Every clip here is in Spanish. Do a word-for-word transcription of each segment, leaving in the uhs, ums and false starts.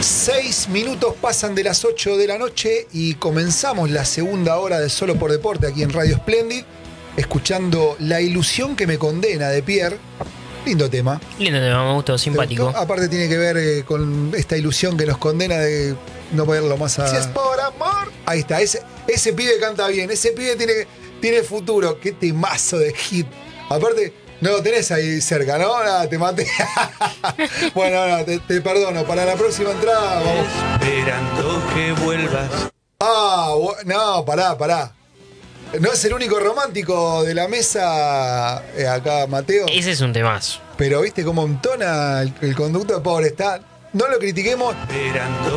Seis minutos pasan de las ocho de la noche y comenzamos la segunda hora de Solo por Deporte aquí en Radio Splendid, escuchando La ilusión que me condena de Pierre. Lindo tema. Lindo tema, me gustó, simpático. Gustó? Aparte tiene que ver eh, con esta ilusión que nos condena de no poderlo más a... Si es por amor. Ahí está, ese, ese pibe canta bien, ese pibe tiene, tiene futuro. Qué temazo de hit. Aparte... No lo tenés ahí cerca, ¿no? Nada, te maté. Bueno, no, te, te perdono. Para la próxima entrada, vamos. Esperando que vuelvas. Ah, no, pará, pará. No es el único romántico de la mesa eh, acá, Mateo. Ese es un temazo. Pero viste cómo entona el, el conducto, pobre, está. No lo critiquemos. Esperando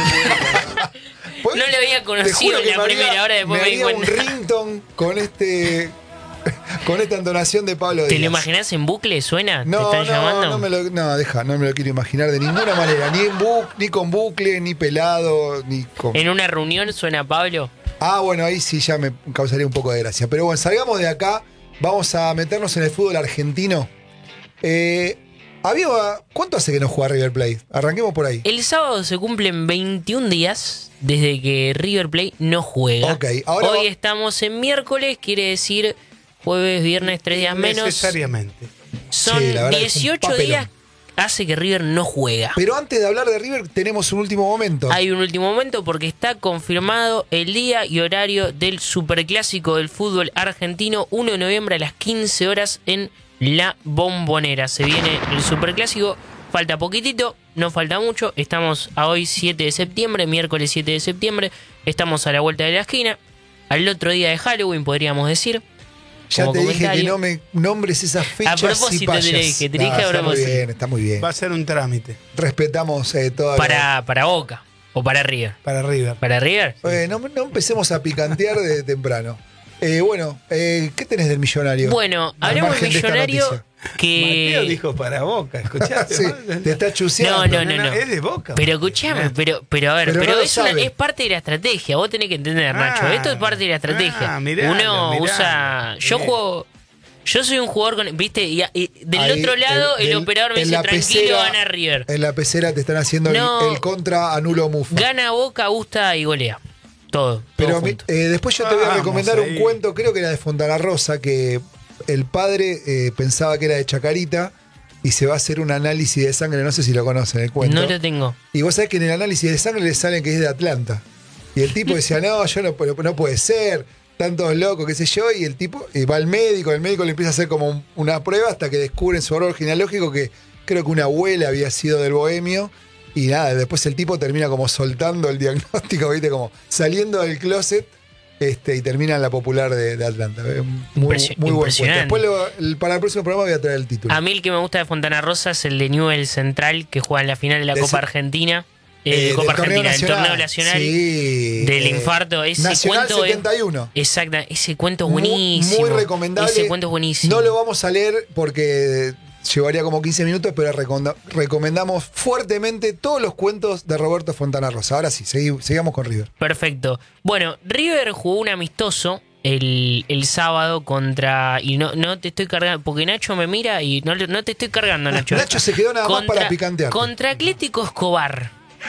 que vuelvas. No lo había conocido en la primera hora, después me me di haría un cuenta. ringtone con este. Con esta entonación de Pablo Díaz. ¿Te lo imaginás en bucle? ¿Suena? No, ¿Te están no, llamando? No, me lo, no, deja, no me lo quiero imaginar de ninguna manera. Ni, en bu, ni con bucle, ni pelado, ni con... ¿En una reunión suena Pablo? Ah, bueno, ahí sí ya me causaría un poco de gracia. Pero bueno, salgamos de acá. Vamos a meternos en el fútbol argentino. Eh, había, ¿Cuánto hace que no juega River Plate? Arranquemos por ahí. El sábado se cumplen veintiún días desde que River Plate no juega. Ok, ahora Hoy va- estamos en miércoles, quiere decir jueves, viernes, tres días menos. Necesariamente. Son Sí, la verdad que es un dieciocho papelón. días hace que River no juega. Pero antes de hablar de River, tenemos un último momento. Hay un último momento porque está confirmado el día y horario del superclásico del fútbol argentino, uno de noviembre a las quince horas en La Bombonera. Se viene el superclásico, falta poquitito, no falta mucho. Estamos a hoy siete de septiembre, miércoles siete de septiembre. Estamos a la vuelta de la esquina. Al otro día de Halloween, podríamos decir. Ya como te dije comentario. que no me nombres esas fechas. A propósito y te lo payas. dije, te No, dije a está muy propósito. bien, está muy bien. Va a ser un trámite Respetamos eh, toda la- Para, para Boca o para River. para River. ¿Para River? Eh, no, no empecemos a picantear de temprano. Eh, bueno, eh, ¿qué tenés del millonario? Bueno, Al hablamos margen del de esta millonario noticia. que... Mateo dijo para Boca, ¿escuchaste? Sí, te está chuseando. No, no, no, no. Es de Boca. Pero escuchame, pero, pero a ver, Pero pero, no lo es, una- sabe. es parte de la estrategia. Vos tenés que entender, Nacho. Ah, Esto es parte de la estrategia. ah, miralo, Uno miralo, usa. Yo bien. juego. Yo soy un jugador con. ¿Viste? Y, y del Ahí, otro lado, el, del- operador me en dice: la tranquilo, pecera- gana River. En la pecera te están haciendo el- No. el, contra anulo mufa. Gana Boca, gusta y golea. Todo. todo Pero mi- junto. eh, después yo te voy a Vamos recomendar un ahí. cuento, creo que era de Fontana Rosa, que el padre eh, pensaba que era de Chacarita y se va a hacer un análisis de sangre, no sé si lo conocen el cuento. No lo tengo. Y vos sabés que en el análisis de sangre le salen que es de Atlanta. Y el tipo decía, no, yo no, puedo- no puede ser, tantos locos, qué sé yo. Y el tipo y va al médico, el médico le empieza a hacer como un- una prueba hasta que descubren su árbol genealógico que creo que una abuela había sido del bohemio. Y nada, después el tipo termina como soltando el diagnóstico, ¿viste? Como saliendo del closet este, y termina en la popular de, de Atlanta. Eh, Muy, Impresio- muy buen cuento. impresionante. Después lo- el- para el próximo programa voy a traer el título. A mí el que me gusta de Fontana Rosa es el de Newell Central, que juega en la final de la De Copa ese- Argentina. Eh, Eh, del Copa torneo Argentina, del torneo nacional. Sí, Del eh, infarto. Ese Nacional cuento es- setenta y uno. Exacto, ese cuento es Muy- buenísimo. Muy recomendable. Ese cuento es buenísimo. No lo vamos a leer porque llevaría como quince minutos, pero reconda- recomendamos fuertemente todos los cuentos de Roberto Fontana Rosa. Ahora sí, segui- sigamos con River. Perfecto. Bueno, River jugó un amistoso el, el sábado contra. Y no, no te estoy cargando. Porque Nacho me mira y no, le- no te estoy cargando, Nacho. Nacho se quedó nada más para picantearte. Contra Atlético Escobar.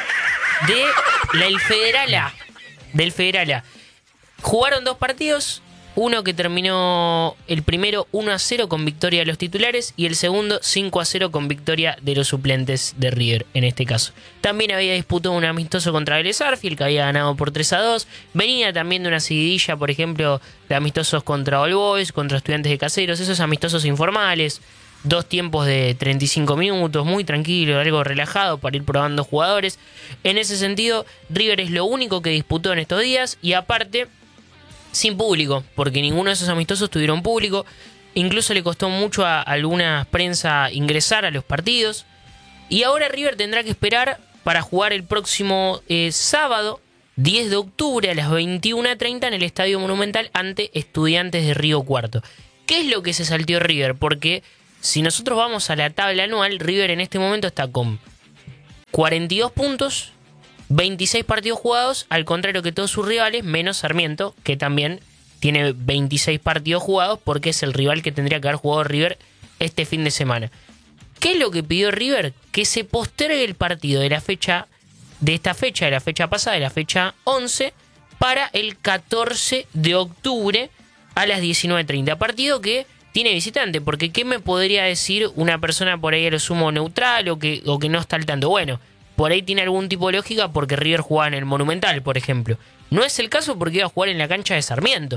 De la el Federal A. Del Federal A. Jugaron dos partidos. Uno que terminó el primero uno a cero con victoria de los titulares y el segundo cinco a cero con victoria de los suplentes de River, en este caso. También había disputado un amistoso contra Vélez Sarsfield, que había ganado por tres a dos. Venía también de una seguidilla, por ejemplo, de amistosos contra All Boys, contra Estudiantes de Caseros, esos amistosos informales. Dos tiempos de treinta y cinco minutos, muy tranquilo, algo relajado para ir probando jugadores. En ese sentido, River es lo único que disputó en estos días y aparte sin público, porque ninguno de esos amistosos tuvieron público. Incluso le costó mucho a alguna prensa ingresar a los partidos. Y ahora River tendrá que esperar para jugar el próximo eh, sábado, diez de octubre, a las veintiuna treinta en el Estadio Monumental ante Estudiantes de Río Cuarto. ¿Qué es lo que se salteó River? Porque si nosotros vamos a la tabla anual, River en este momento está con cuarenta y dos puntos, veintiséis partidos jugados, al contrario que todos sus rivales, menos Sarmiento, que también tiene veintiséis partidos jugados porque es el rival que tendría que haber jugado River este fin de semana. ¿Qué es lo que pidió River? Que se postergue el partido de la fecha de esta fecha, de la fecha pasada, de la fecha once, para el catorce de octubre a las diecinueve treinta. Partido que tiene visitante, porque ¿qué me podría decir una persona por ahí a lo sumo neutral o que, o que no está al tanto? Bueno, por ahí tiene algún tipo de lógica porque River jugaba en el Monumental, por ejemplo. No es el caso porque iba a jugar en la cancha de Sarmiento.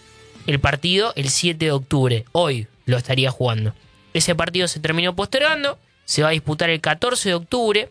El partido el siete de octubre, hoy lo estaría jugando. Ese partido se terminó postergando, se va a disputar el catorce de octubre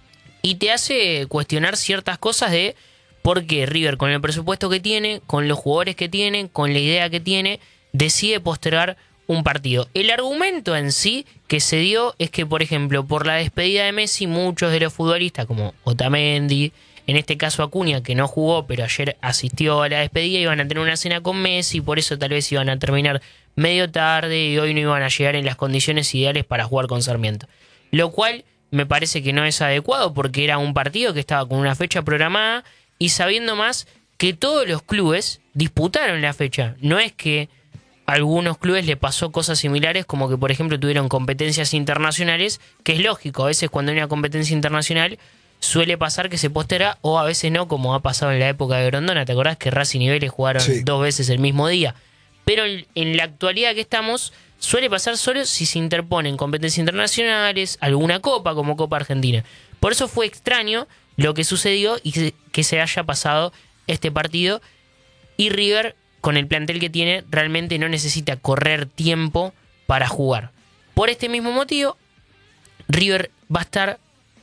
y te hace cuestionar ciertas cosas de por qué River, con el presupuesto que tiene, con los jugadores que tiene, con la idea que tiene, decide postergar un partido. El argumento en sí que se dio es que, por ejemplo, por la despedida de Messi, muchos de los futbolistas como Otamendi, en este caso Acuña, que no jugó pero ayer asistió a la despedida, iban a tener una cena con Messi, por eso tal vez iban a terminar medio tarde y hoy no iban a llegar en las condiciones ideales para jugar con Sarmiento. Lo cual me parece que no es adecuado porque era un partido que estaba con una fecha programada y sabiendo más que todos los clubes disputaron la fecha. No es que a algunos clubes le pasó cosas similares, como que por ejemplo tuvieron competencias internacionales, que es lógico, a veces cuando hay una competencia internacional suele pasar que se posterga o a veces no, como ha pasado en la época de Grondona. ¿Te acordás que Racing y Vélez jugaron Sí. dos veces el mismo día? Pero en, en la actualidad que estamos suele pasar solo si se interponen competencias internacionales, alguna copa como Copa Argentina. Por eso fue extraño lo que sucedió y que, que se haya pasado este partido, y River, con el plantel que tiene, realmente no necesita correr tiempo para jugar. Por este mismo motivo, River va a estar...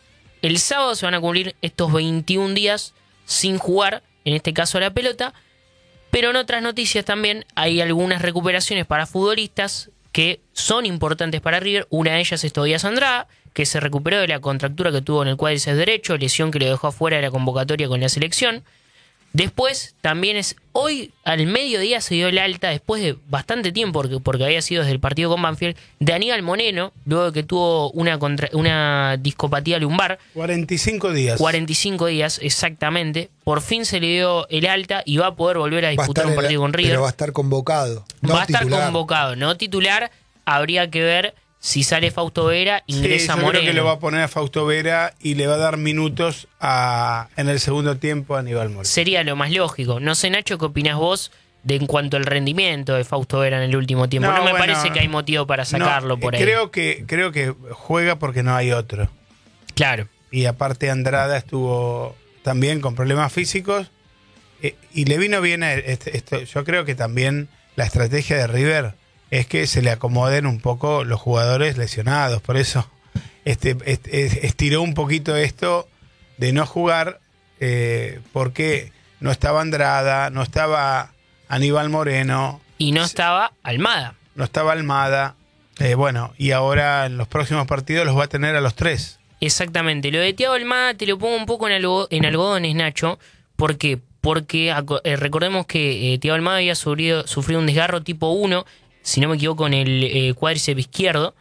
El sábado se van a cumplir estos veintiún días sin jugar, en este caso a la pelota, pero en otras noticias también hay algunas recuperaciones para futbolistas que son importantes para River. Una de ellas es Tobías Andrada, que se recuperó de la contractura que tuvo en el cuádriceps derecho, lesión que lo dejó afuera de la convocatoria con la selección. Después, también es hoy al mediodía se dio el alta, después de bastante tiempo, porque, porque había sido desde el partido con Banfield, de Aníbal Moreno, luego de que tuvo una, contra, una discopatía lumbar. cuarenta y cinco días. cuarenta y cinco días, exactamente. Por fin se le dio el alta y va a poder volver a Va a disputar estar un en la- partido con River. Pero va a estar convocado. No va a estar titular. convocado, no titular. Habría que ver si sale Fausto Vera, ingresa Sí, yo Moreno. creo que le va a poner a Fausto Vera y le va a dar minutos a, en el segundo tiempo a Aníbal Moreno. Sería lo más lógico. No sé, Nacho, ¿qué opinás vos de en cuanto al rendimiento de Fausto Vera en el último tiempo? No, No, me bueno, parece que hay motivo para sacarlo No, por ahí. Creo que, creo que juega porque no hay otro. Claro. Y aparte Andrada estuvo también con problemas físicos eh, y le vino bien a este, esto. Yo creo que también la estrategia de River es que se le acomoden un poco los jugadores lesionados. Por eso este, este estiró un poquito esto de no jugar eh, porque no estaba Andrada, no estaba Aníbal Moreno, Y no estaba Almada. no estaba Almada. Eh, bueno, y ahora en los próximos partidos los va a tener a los tres. Exactamente. Lo de Thiago Almada te lo pongo un poco en, algo, en algodones, Nacho. ¿Por qué? Porque eh, recordemos que eh, Thiago Almada había sufrido, sufrido un desgarro tipo uno, si no me equivoco, en el eh, cuádriceps izquierdo.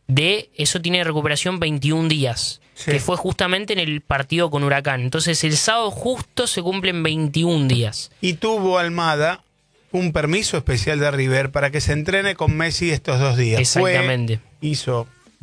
De eso tiene recuperación veintiún días. Sí. Que fue justamente en el partido con Huracán. Entonces el sábado justo se cumplen veintiún días. Y tuvo Almada un permiso especial de River para que se entrene con Messi estos dos días. Exactamente. Fue, hizo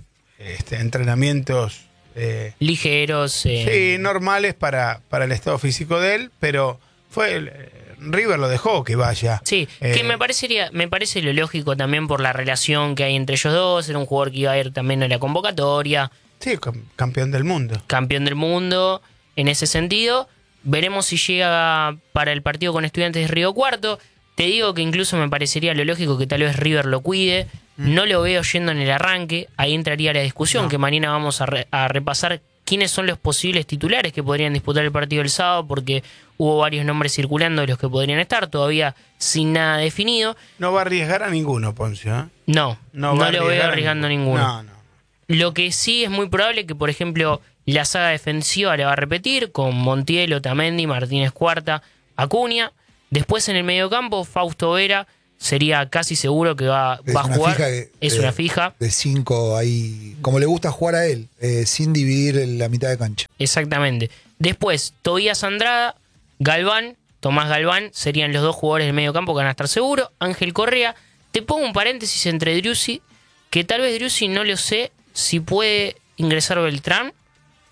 este, entrenamientos eh, Ligeros. Eh, sí, normales para, para el estado físico de él, pero fue eh, River lo dejó que vaya. Sí, Eh, que me parecería, me parece lo lógico también por la relación que hay entre ellos dos. Era un jugador que iba a ir también a la convocatoria, Sí, cam- campeón del mundo. campeón del mundo en ese sentido. Veremos si llega para el partido con Estudiantes de Río Cuarto. Te digo que incluso me parecería lo lógico que tal vez River lo cuide. No lo veo yendo en el arranque. Ahí entraría la discusión, No. que mañana vamos a, re- a repasar quiénes son los posibles titulares que podrían disputar el partido el sábado, porque hubo varios nombres circulando de los que podrían estar, todavía sin nada definido. No va a arriesgar a ninguno, Poncio. ¿eh? No, no, va a lo veo arriesgar a arriesgando ninguno. No, no. Lo que sí es muy probable que, por ejemplo, la saga defensiva la va a repetir con Montiel, Otamendi, Martínez Cuarta, Acuña. Después en el mediocampo, Fausto Vera sería casi seguro que va, Es va a una jugar. fija que- es de- una fija, De cinco ahí, como le gusta jugar a él, eh, sin dividir en la mitad de cancha. exactamente. Después, Tobías Andrada, Galván, Tomás Galván serían los dos jugadores del mediocampo que van a estar seguros. Ángel Correa. Te pongo un paréntesis entre Driussi, que tal vez Driussi no lo sé si puede ingresar Beltrán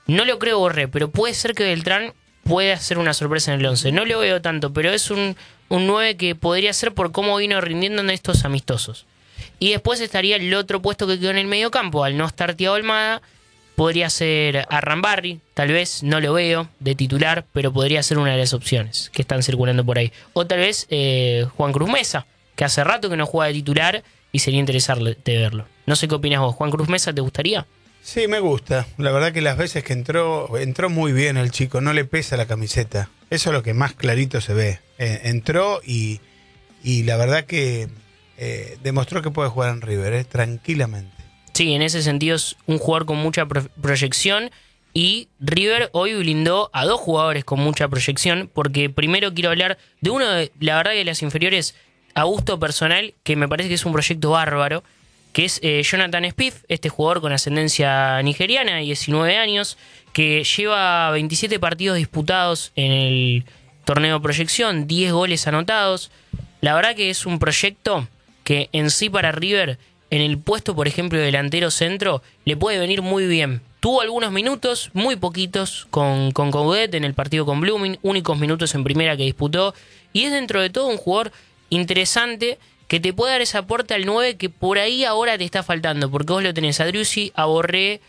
No lo creo Borré, pero puede ser que Beltrán pueda hacer una sorpresa en el once. No lo veo tanto, pero es un, un nueve que podría ser por cómo vino rindiendo en estos amistosos. Y después estaría el otro puesto que quedó en el medio campo. Al no estar Thiago Almada, podría ser Arrambarri, tal vez, no lo veo de titular, pero podría ser una de las opciones que están circulando por ahí. O tal vez eh, Juan Cruz Mesa, que hace rato que no juega de titular y sería interesante verlo. No sé qué opinas vos. ¿Juan Cruz Mesa te gustaría? Sí, me gusta. La verdad que las veces que entró, entró muy bien el chico, no le pesa la camiseta. Eso es lo que más clarito se ve. Eh, entró y, y la verdad que eh, demostró que puede jugar en River, eh, tranquilamente. Sí, en ese sentido es un jugador con mucha pro- proyección y River hoy blindó a dos jugadores con mucha proyección, porque primero quiero hablar de uno de, la verdad que las inferiores, a gusto personal, que me parece que es un proyecto bárbaro, que es eh, Jonathan Spieth, este jugador con ascendencia nigeriana, diecinueve años, que lleva veintisiete partidos disputados en el torneo proyección, diez goles anotados. La verdad que es un proyecto que en sí para River, en el puesto, por ejemplo, de delantero centro, le puede venir muy bien. Tuvo algunos minutos, muy poquitos, con, con Coudet en el partido con Blooming, únicos minutos en primera que disputó, y es dentro de todo un jugador interesante que te puede dar ese aporte al nueve que por ahí ahora te está faltando, porque vos lo tenés a Driussi, a Borré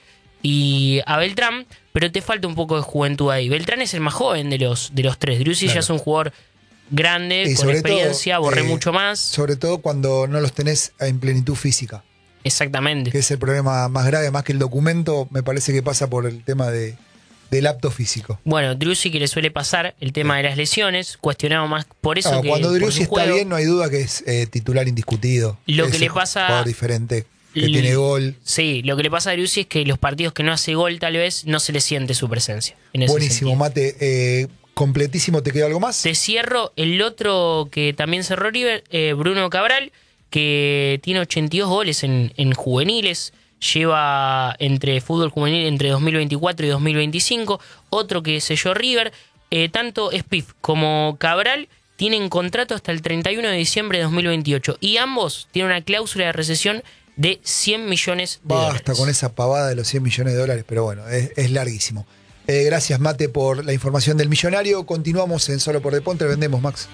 y a Beltrán, pero te falta un poco de juventud ahí. Beltrán es el más joven de los, de los tres. Driussi Claro. ya es un jugador grande, Y con sobre experiencia, todo, Borré eh, mucho más. Sobre todo cuando no los tenés en plenitud física, Exactamente. que es el problema más grave, más que el documento, me parece que pasa por el tema de, del apto físico. Bueno, Driussi, que le suele pasar el tema de las lesiones, cuestionado más por eso No, que cuando por Driussi su está juego. bien, no hay duda que es eh, titular indiscutido. Lo que Es le un pasa- jugador diferente, que L- tiene gol. Sí, lo que le pasa a Driussi es que los partidos que no hace gol tal vez no se le siente su presencia. En ese Buenísimo, sentido. Mate. Eh, completísimo, ¿te queda algo más? Te cierro el otro que también cerró River, eh, Bruno Cabral, que tiene ochenta y dos goles en, en juveniles, lleva entre fútbol juvenil entre dos mil veinticuatro y dos mil veinticinco. Otro que selló River, eh, tanto Spieth como Cabral tienen contrato hasta el treinta y uno de diciembre de dos mil veintiocho y ambos tienen una cláusula de recesión de cien millones de Basta dólares. con esa pavada de los cien millones de dólares, pero bueno, es, es larguísimo. Eh, gracias, Mate, por la información del millonario. Continuamos en Solo por Deporte. Vendemos, Max.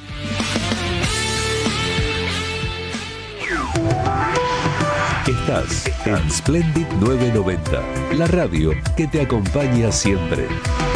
Estás en Splendid novecientos noventa, la radio que te acompaña siempre.